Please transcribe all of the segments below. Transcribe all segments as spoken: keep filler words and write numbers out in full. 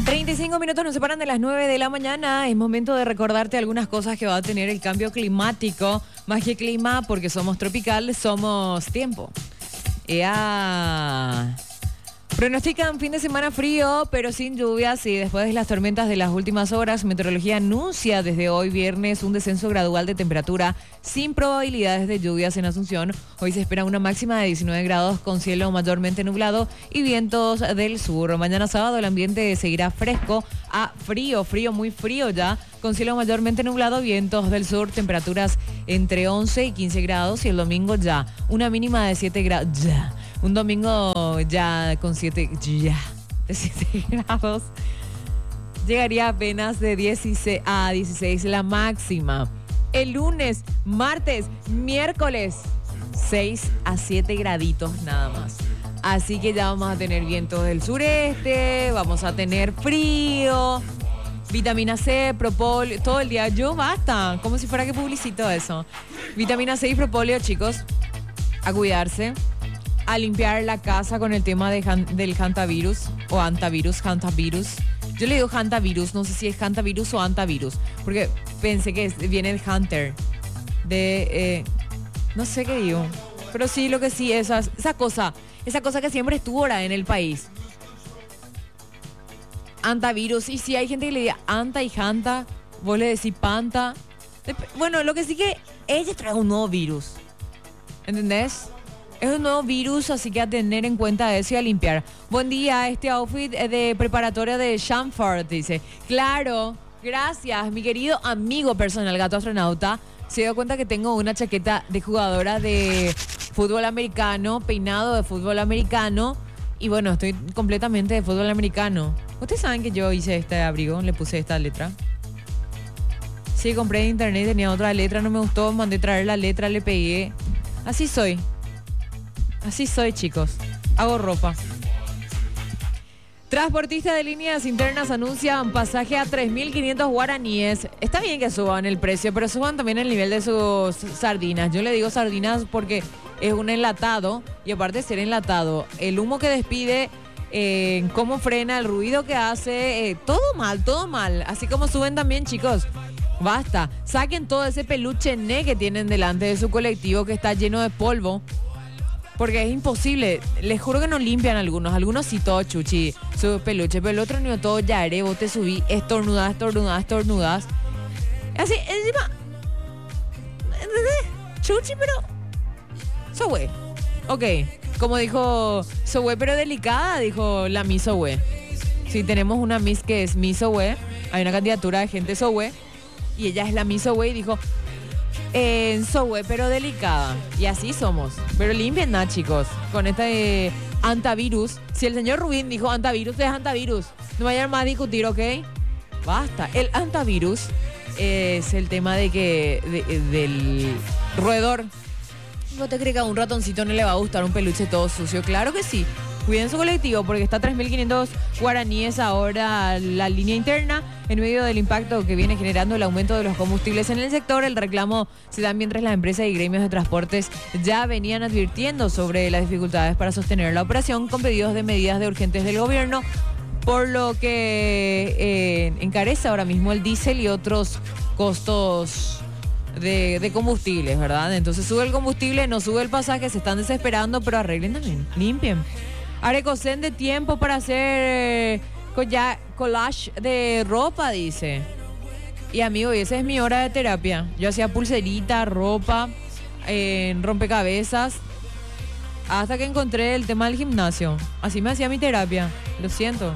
treinta y cinco minutos nos separan de las nueve de la mañana. Es momento de recordarte algunas cosas que va a tener el cambio climático. Más que clima, porque somos tropical, somos tiempo. Ea. Pronostican fin de semana frío, pero sin lluvias y después de las tormentas de las últimas horas, Meteorología anuncia desde hoy viernes un descenso gradual de temperatura sin probabilidades de lluvias en Asunción. Hoy se espera una máxima de diecinueve grados con cielo mayormente nublado y vientos del sur. Mañana sábado el ambiente seguirá fresco a frío, frío, muy frío ya, con cielo mayormente nublado, vientos del sur, temperaturas entre once y quince grados y el domingo ya una mínima de siete grados. Ya. Un domingo ya con siete, ya, de siete grados. Llegaría apenas de dieciséis a dieciséis la máxima. El lunes, martes, miércoles, seis a siete graditos nada más. Así que ya vamos a tener vientos del sureste, vamos a tener frío, vitamina C, propóleo, todo el día. Yo basta, como si fuera que publicito eso. Vitamina C y propóleo, chicos, a cuidarse. A limpiar la casa con el tema de han, del hantavirus o antavirus, hantavirus. Yo le digo hantavirus, no sé si es hantavirus o antavirus, porque pensé que es, viene el hunter de, eh, no sé qué digo, pero sí, lo que sí, esa, esa cosa, esa cosa que siempre estuvo ahora en el país. Antavirus, y si hay gente que le diga anta y hanta, vos le decís panta. Bueno, lo que sí que ella trae un nuevo virus, ¿entendés? Es un nuevo virus, así que a tener en cuenta eso y a limpiar. Buen día, este outfit de preparatoria de Schanford, dice. Claro, gracias, mi querido amigo personal, Gato Astronauta. Se dio cuenta que tengo una chaqueta de jugadora de fútbol americano, peinado de fútbol americano. Y bueno, estoy completamente de fútbol americano. Ustedes saben que yo hice este abrigo, le puse esta letra. Sí, compré en internet, tenía otra letra, no me gustó, mandé traer la letra, le pegué. Así soy. Así soy, chicos. Hago ropa. Transportistas de líneas internas anuncian pasaje a tres mil quinientos guaraníes. Está bien que suban el precio, pero suban también el nivel de sus sardinas. Yo le digo sardinas porque es un enlatado y aparte de ser enlatado, el humo que despide, eh, cómo frena, el ruido que hace, eh, todo mal, todo mal. Así como suben también, chicos. Basta. Saquen todo ese peluche ne que tienen delante de su colectivo que está lleno de polvo. Porque es imposible, les juro que no limpian algunos, algunos sí todo chuchi, su peluche, pero el otro niño todo ya haré, vos te subí, estornudas, estornudas, estornudas. Así, encima, chuchi, pero, so güey, ok, como dijo, so güey, pero delicada, dijo la Miss So güey. Si tenemos una Miss que es Miss So güey, hay una candidatura de gente so güey, y ella es la Miss So güey, dijo, en eh, so güey, pero delicada. Y así somos. Pero limpien nada, chicos. Con este eh, antavirus. Si el señor Rubín dijo antavirus, es antavirus. No vayan más a discutir, ¿ok? Basta. El antavirus es el tema de que de, del roedor. ¿No te crees que a un ratoncito no le va a gustar un peluche todo sucio? Claro que sí. Cuiden su colectivo porque está a tres mil quinientos guaraníes ahora la línea interna. En medio del impacto que viene generando el aumento de los combustibles en el sector, el reclamo se da mientras las empresas y gremios de transportes ya venían advirtiendo sobre las dificultades para sostener la operación con pedidos de medidas de urgentes del gobierno, por lo que eh, encarece ahora mismo el diésel y otros costos de, de combustibles, ¿verdad? Entonces sube el combustible, no sube el pasaje, se están desesperando, pero arreglen también, limpien. Arecocén de tiempo para hacer eh, collage de ropa, dice. Y amigo, y esa es mi hora de terapia. Yo hacía pulserita, ropa, eh, rompecabezas, hasta que encontré el tema del gimnasio. Así me hacía mi terapia, lo siento.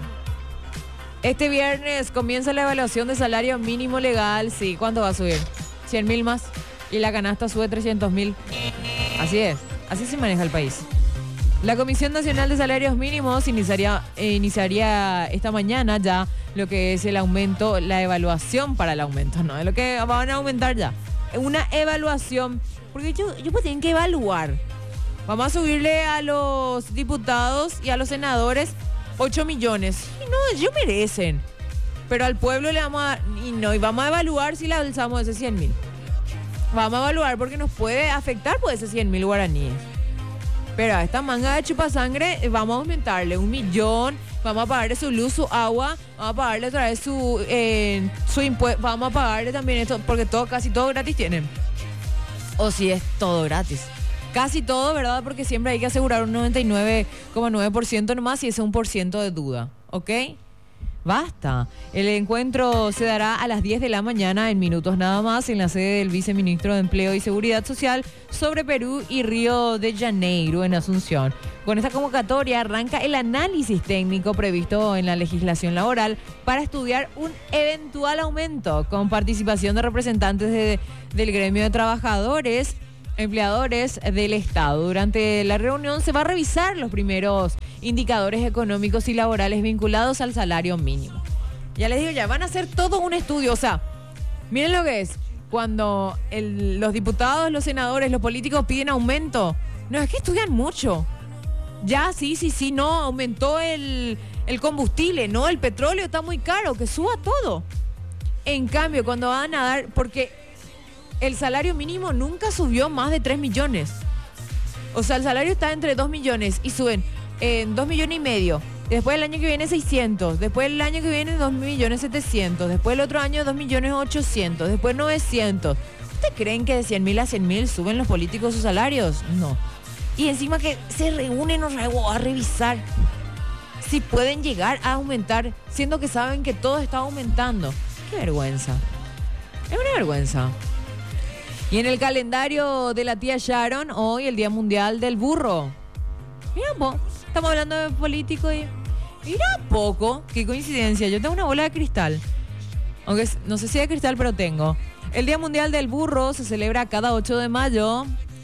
Este viernes comienza la evaluación de salario mínimo legal. Sí, ¿cuánto va a subir? cien mil más. Y la canasta sube trescientos mil. Así es, así se maneja el país. La Comisión Nacional de Salarios Mínimos iniciaría, eh, iniciaría esta mañana ya lo que es el aumento, la evaluación para el aumento, ¿no? Es lo que van a aumentar ya. Una evaluación, porque yo, yo pues tienen que evaluar. Vamos a subirle a los diputados y a los senadores ocho millones. Y no, ellos merecen. Pero al pueblo le vamos a... Y no, y vamos a evaluar si le alzamos ese cien mil. Vamos a evaluar porque nos puede afectar por ese cien mil guaraníes. Pero a esta manga de chupasangre vamos a aumentarle un millón vamos a pagarle su luz, su agua, vamos a pagarle otra vez su, eh, su impuesto, vamos a pagarle también esto, porque todo, casi todo gratis tienen. O si es todo gratis. Casi todo, ¿verdad? Porque siempre hay que asegurar un noventa y nueve coma nueve por ciento nomás y ese un por ciento de duda, ¿ok? Basta. El encuentro se dará a las diez de la mañana, en minutos nada más, en la sede del viceministro de Empleo y Seguridad Social sobre Perú y Río de Janeiro, en Asunción. Con esta convocatoria arranca el análisis técnico previsto en la legislación laboral para estudiar un eventual aumento con participación de representantes de, del gremio de trabajadores, empleadores del Estado. Durante la reunión se va a revisar los primeros indicadores económicos y laborales vinculados al salario mínimo. Ya les digo, ya van a hacer todo un estudio. O sea, miren lo que es. Cuando el, los diputados, los senadores, los políticos piden aumento, no es que estudian mucho. Ya, sí, sí, sí, no, aumentó el, el combustible, no, el petróleo está muy caro, que suba todo. En cambio, cuando van a dar, porque el salario mínimo nunca subió más de tres millones. O sea, el salario está entre dos millones y suben en dos millones y medio. Después el año que viene seiscientos. Después el año que viene dos millones setecientos. Después el otro año dos millones ochocientos. Después novecientos. ¿Ustedes creen que de cien mil a cien mil suben los políticos sus salarios? No. Y encima que se reúnen a revisar si pueden llegar a aumentar, siendo que saben que todo está aumentando. ¡Qué vergüenza! Es una vergüenza. Y en el calendario de la tía Sharon, hoy el Día Mundial del Burro. Mira vos, estamos hablando de político y... Mira poco, qué coincidencia. Yo tengo una bola de cristal. Aunque no sé si de cristal, pero tengo. El Día Mundial del Burro se celebra cada ocho de mayo.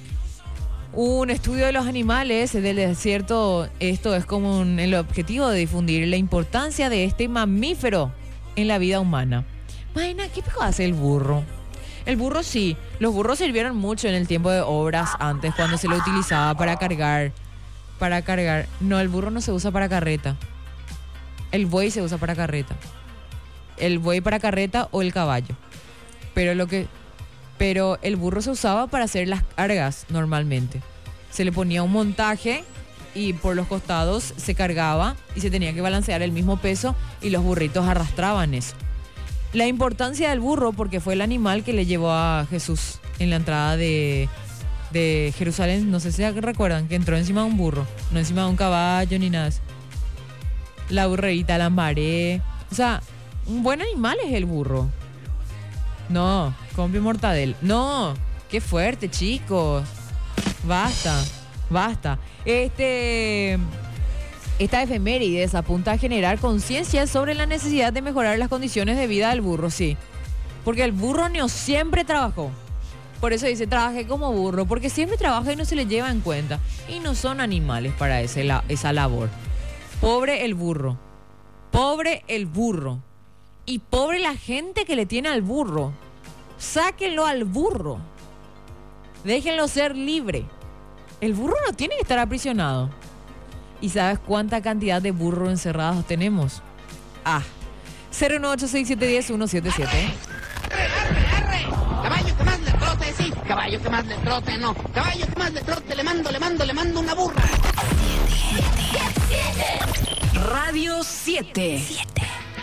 Un estudio de los animales del desierto. Esto es como un, el objetivo de difundir la importancia de este mamífero en la vida humana. Imagina, ¿qué hace el burro? El burro sí, los burros sirvieron mucho en el tiempo de obras antes, cuando se lo utilizaba para cargar, para cargar. No, el burro no se usa para carreta. El buey se usa para carreta. El buey para carreta o el caballo. Pero lo que, pero el burro se usaba para hacer las cargas normalmente. Se le ponía un montaje y por los costados se cargaba y se tenía que balancear el mismo peso y los burritos arrastraban eso. La importancia del burro, porque fue el animal que le llevó a Jesús en la entrada de, de Jerusalén. No sé si recuerdan que entró encima de un burro, no encima de un caballo ni nada. La burrerita, la maré. O sea, un buen animal es el burro. No, compre mortadel. No, qué fuerte, chicos. Basta, basta. Este... Esta efemérides apunta a generar conciencia sobre la necesidad de mejorar las condiciones de vida del burro, sí. Porque el burro no siempre trabajó. Por eso dice, trabajé como burro, porque siempre trabaja y no se le lleva en cuenta. Y no son animales para ese, la, esa labor. Pobre el burro. Pobre el burro. Y pobre la gente que le tiene al burro. Sáquenlo al burro. Déjenlo ser libre. El burro no tiene que estar aprisionado. ¿Y sabes cuánta cantidad de burros encerrados tenemos? Ah, cero uno ocho seis siete uno cero uno siete siete. ¡Arre, arre, arre! Caballo que más le trote, sí. Caballo que más le trote, no. Caballo que más le trote, le mando, le mando, le mando una burra. Radio siete.